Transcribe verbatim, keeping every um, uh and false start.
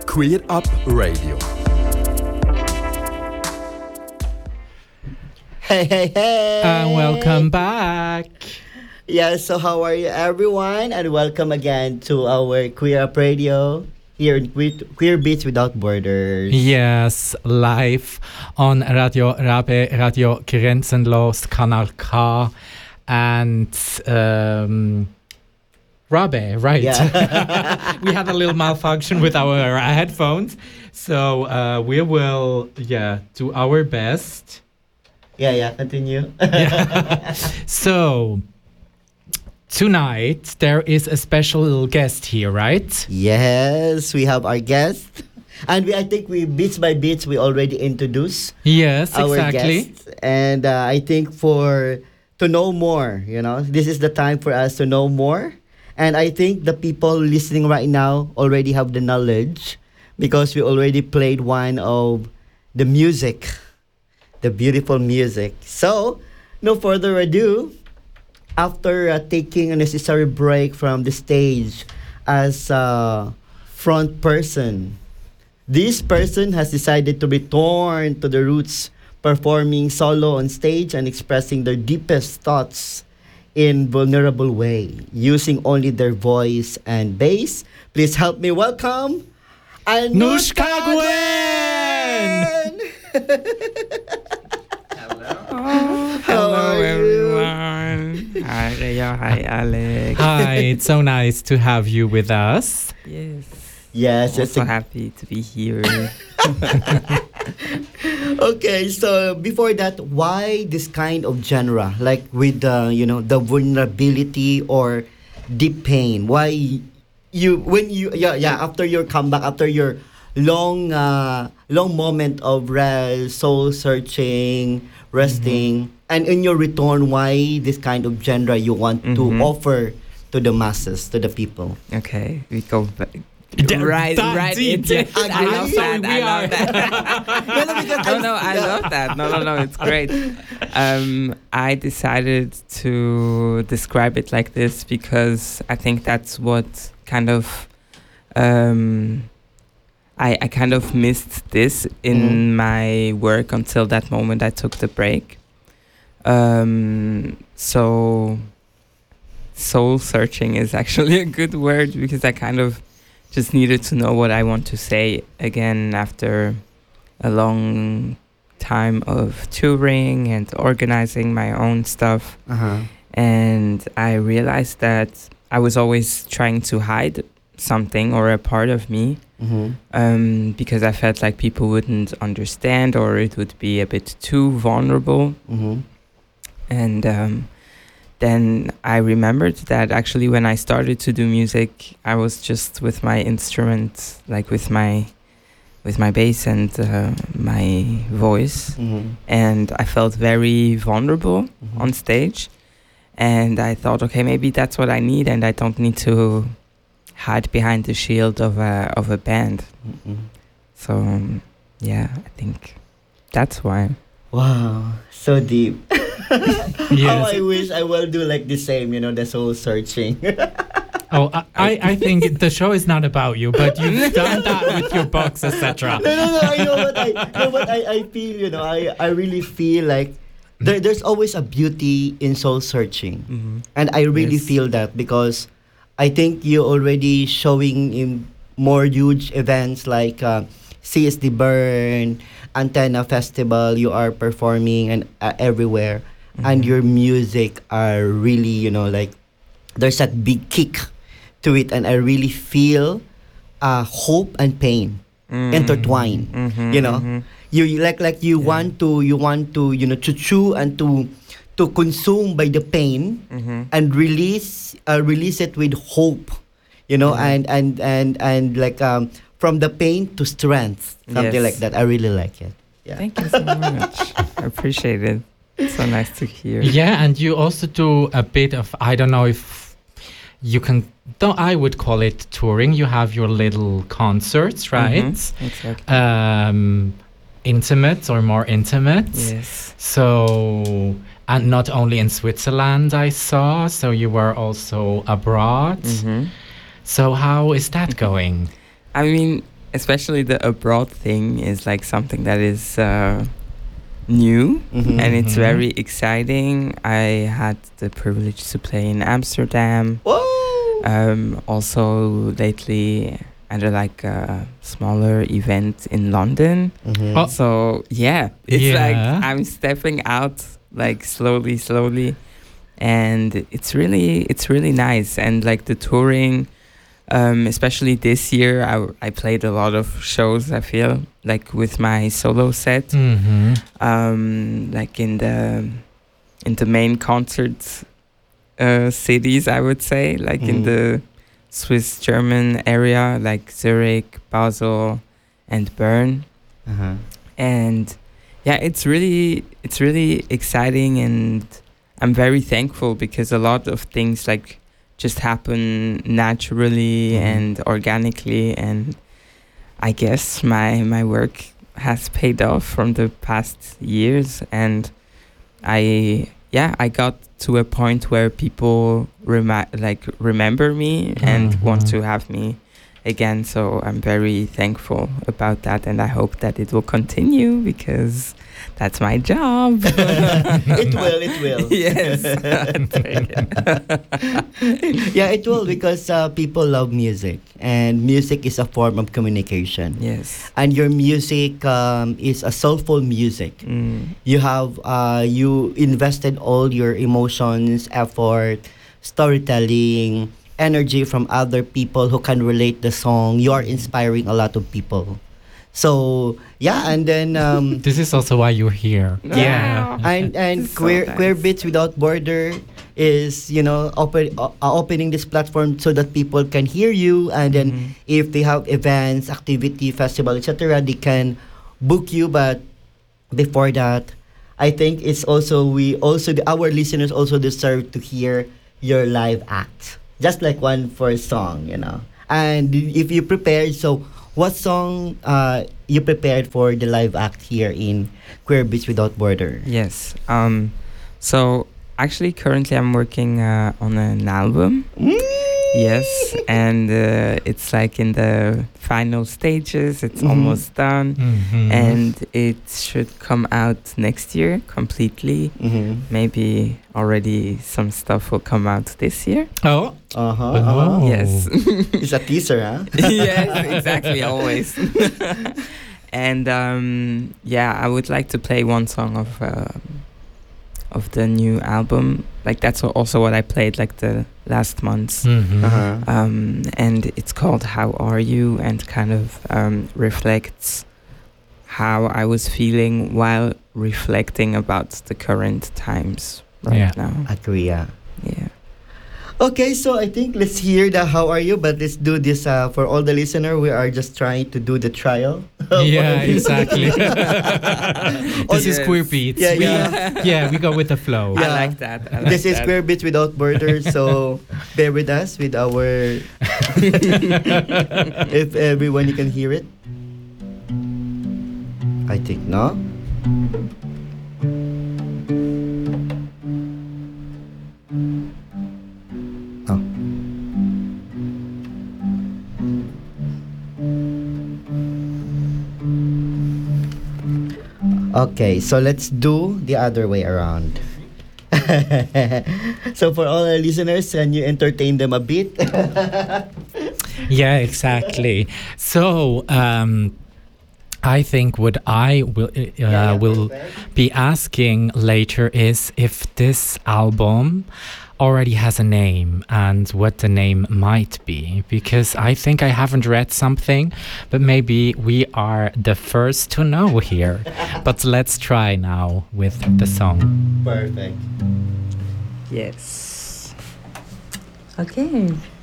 Queer Up Radio. Hey, hey, hey! And welcome back. Yeah, so how are you, everyone? And welcome again to our Queer Up Radio here in Queer, Queer Beats Without Borders. Yes, live on Radio Rabe, Radio Grenzenlos, Kanal K, and um, Rabe, right? Yeah. We had a little malfunction with our headphones, so uh, we will, yeah, do our best. Yeah, yeah, continue. Yeah. So, tonight there is a special little guest here, right? Yes, we have our guest. And we, I think we, bits by bits, we already introduced Yes, our exactly. guest. And uh, I think for, to know more, you know, this is the time for us to know more. And I think the people listening right now already have the knowledge because we already played one of the music, the beautiful music. So, no further ado, after uh, taking a necessary break from the stage as a front person, this person has decided to return to the roots, performing solo on stage and expressing their deepest thoughts in vulnerable way, using only their voice and bass. Please help me welcome Anushka Gwen! Hello. How are you? everyone. Hi, Rhea. Hi, Alex. Hi, it's so nice to have you with us. Yes. Yes, I'm it's so a- happy to be here. Okay, so before that, why this kind of genre, like with the you know the vulnerability or deep pain? Why you when you yeah yeah after your comeback, after your long uh, long moment of rest, soul searching, resting, and in your return, why this kind of genre you want to Mhm. offer to the masses, to the people? Okay, we go back. D- right, that right deep, into yeah. it. I Agree. love So that. we I are. love that. No, no, because no, I- no, I yeah. love that. No, no, no, it's great. Um, I decided to describe it like this because I think that's what kind of um, I I kind of missed this in Mhm. my work until that moment I took the break. Um, so soul searching is actually a good word because I kind of just needed to know what I want to say again after a long time of touring and organizing my own stuff. Uh-huh. And I realized that I was always trying to hide something or a part of me Mm-hmm. um, because I felt like people wouldn't understand or it would be a bit too vulnerable. Mm-hmm. And um, then I remembered that actually when I started to do music, I was just with my instrument, like with my with my bass and uh, my voice, Mm-hmm. and I felt very vulnerable Mhm. on stage. And I thought, okay, maybe that's what I need, and I don't need to hide behind the shield of a of a band. Mm-hmm. So um, yeah, I think that's why. Wow, so deep. How Yes. I wish I will do like the same, you know, the soul searching. Oh, I, I I think the show is not about you, but you've done that with your books, et cetera. no, no, no. I know what I, know what I, I feel. You know, I, I really feel like there, there's always a beauty in soul searching, Mm-hmm. and I really Yes. feel that because I think you're already showing in more huge events like uh, C S D Burn, Antenna Festival. You are performing and uh, everywhere, and Mhm. your music are really, you know, like there's that big kick to it, and I really feel uh, hope and pain Mhm. intertwined. Mhm, You know, mhm. you you- like like you Yeah. want to you want to you know to chew and to to consume by the pain Mhm. and release uh, release it with hope, you know, Mhm. and and and and like um from the pain to strength, something Yes. like that. I really like it. Yeah. Thank you so much. I appreciate it. It's so nice to hear. Yeah, and you also do a bit of, I don't know if you can, though I would call it touring. You have your little concerts, right? Mhm, exactly. Um, intimate or more intimate. Yes. So, and not only in Switzerland, I saw, so you were also abroad. Mhm. So how is that going? I mean, especially the abroad thing is like something that is uh, new Mhm. and it's Mhm. very exciting. I had the privilege to play in Amsterdam. Whoa! Um, also lately at a like a smaller event in London. Mhm. Oh. So yeah, it's like Yeah. I'm stepping out like slowly, slowly, and it's really it's really nice. And like the touring, um, especially this year, I I played a lot of shows. I feel like with my solo set, Mhm. um, like in the in the main concert uh, cities, I would say, like in Mhm. the Swiss German area, like Zurich, Basel, and Bern. Uh-huh. And yeah, it's really it's really exciting, and I'm very thankful because a lot of things like just happen naturally Mhm. and organically, and I guess my my work has paid off from the past years. And I yeah I got to a point where people remi- like remember me and want Mhm. to have me again, so I'm very thankful about that, and I hope that it will continue because that's my job. It will, it will. Yes. Take it. Yeah, it will because uh, people love music, and music is a form of communication. Yes. And your music um, is a soulful music. Mm. You have uh, you invested all your emotions, effort, storytelling, energy from other people who can relate the song. You are inspiring a lot of people. So yeah, and then um, This is also why you're here. Yeah. and and This is so queer nice. queer Beats Without Border is, you know, open uh, opening this platform so that people can hear you, and then Mhm. if they have events, activity, festival, etc., they can book you. But before that, I think it's also we also our listeners also deserve to hear your live act, just like one for a song, you know. And if you prepared, so what song uh, you prepared for the live act here in Queer Beats Without Border? Yes. Um. So actually, currently I'm working uh, on an album. Yes, and uh, it's like in the final stages. It's Mhm. almost done, Mhm. and it should come out next year completely. Mm-hmm. Maybe already some stuff will come out this year. Oh. Uh-huh, Oh. uh-huh. Yes. It's a teaser, huh? Yes, exactly, always. And um, yeah, I would like to play one song of um of the new album. Like that's al- also what I played like the last months. Mhm. Uh-huh. Um, and it's called How Are You, and kind of um, reflects how I was feeling while reflecting about the current times right Yeah. now. Agree, yeah. Yeah. Okay, so I think let's hear the how are you, but let's do this uh, for all the listener. We are just trying to do the trial. Yeah, exactly. This is Yes. Queer Beats. Yeah, we, yeah. yeah, we go with the flow. Yeah. I like that. I like This is that. Queer Beats Without Borders, so bear with us with our. If everyone you can hear it, I think no. Oh. Okay, so let's do the other way around. So for all our listeners, can you entertain them a bit? Yeah, exactly. So, um, I think what I will uh, yeah, will perfect. be asking later is if this album already has a name and what the name might be, because I think I haven't read something, but maybe we are the first to know here. But let's try now with the song. Perfect. Yes. Okay.